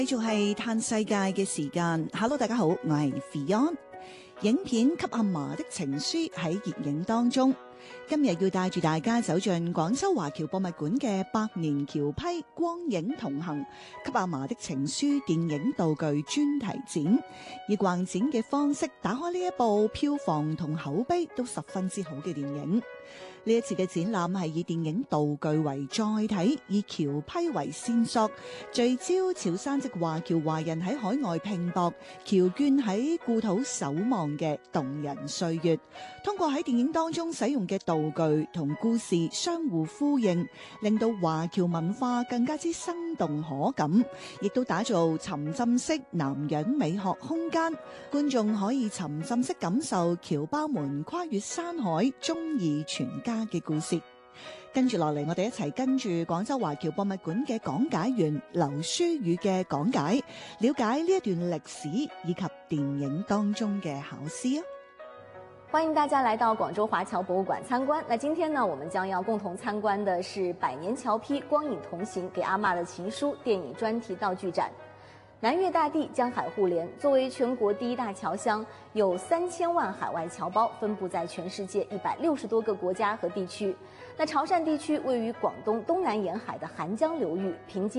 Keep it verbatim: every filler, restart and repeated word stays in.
繼續係嘆世界嘅時間。Hello， 大家好，我係 Fion。影片《給阿嫲的情書》喺熱映當中，今日要帶住大家走進廣州華僑博物館嘅百年橋批光影同行《給阿嫲的情書》電影道具專題展，以逛展嘅方式打開呢一部票房同口碑都十分之好嘅電影。呢一次嘅展覽係以電影道具為載體，以橋批為線索，聚焦潮汕籍華僑華人喺海外拼搏、僑眷喺故土守望嘅動人歲月。通過喺電影當中使用嘅道具同故事相互呼應，令到華僑文化更加之生動可感，亦都打造沉浸式南洋美學空間，觀眾可以沉浸式感受僑胞們跨越山海、忠義全家嘅故事。跟住落嚟，我哋一齊跟住廣州華僑博物館嘅講解員劉書宇嘅講解，了解呢一段歷史以及電影當中嘅巧思啊！ 歡迎大家來到廣州華僑博物館參觀。那今天呢，我們將要共同參觀的是百年橋批光影同行給阿嬷的情書電影專題道具展。南粵大地，江海互聯，作為全國第一大僑鄉，有三千萬海外僑胞分布在全世界一百六十多個國家和地區。那潮汕地區位於廣東東南沿海的韓江流域，憑借